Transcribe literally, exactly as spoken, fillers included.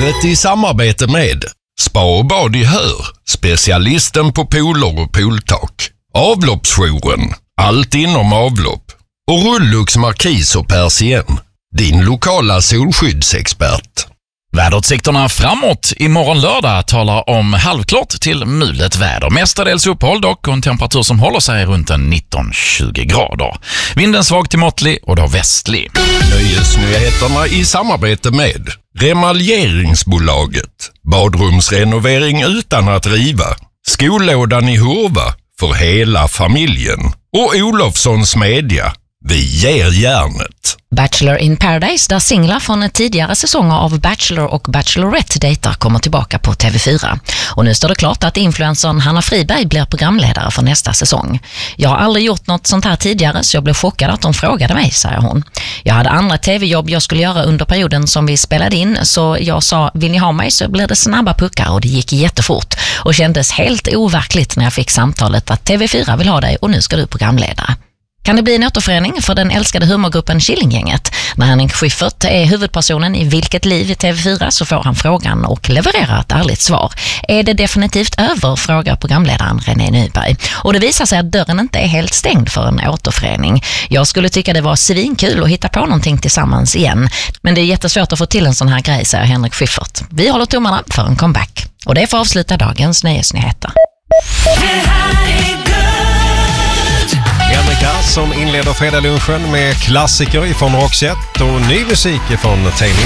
Vädret i samarbete med Spa och bad i Hör, specialisten på pooler och pooltak. Avloppsjouren, allt inom avlopp. Och Rullux Markis och Persien, din lokala solskyddsexpert. Väderutsikterna framåt imorgon lördag talar om halvklart till mulet väder. Mestadels uppehåll dock och en temperatur som håller sig runt en nitton till tjugo grader. Vinden svag till måttlig och då västlig. Nöjesnyheterna i samarbete med Remaljeringsbolaget. Badrumsrenovering utan att riva. Skollådan i Hurva för hela familjen. Och Olofssons Media. Vi ger järnet. Bachelor in Paradise, där singlar från tidigare säsonger av Bachelor och Bachelorette dejtar kommer tillbaka på T V fyra. Och nu står det klart att influencern Hanna Friberg blir programledare för nästa säsong. Jag har aldrig gjort något sånt här tidigare så jag blev chockad att de frågade mig, säger hon. Jag hade andra tv-jobb jag skulle göra under perioden som vi spelade in, så jag sa, vill ni ha mig så blir det snabba puckar, och det gick jättefort och kändes helt overkligt när jag fick samtalet att T V fyra vill ha dig och nu ska du programledare. Kan det bli en återförening för den älskade humorgruppen Killinggänget? När Henrik Schyffert är huvudpersonen i Vilket liv i T V fyra så får han frågan och levererar ett ärligt svar. Är det definitivt över, frågar programledaren René Nyberg. Och det visar sig att dörren inte är helt stängd för en återförening. Jag skulle tycka det var svinkul att hitta på någonting tillsammans igen. Men det är jättesvårt att få till en sån här grej, säger Henrik Schyffert. Vi håller tummarna för en comeback. Och det får avsluta dagens nöjesnyheter. Henrika som inleder fredagslunchen med klassiker ifrån Roxette och ny musik ifrån Taylor.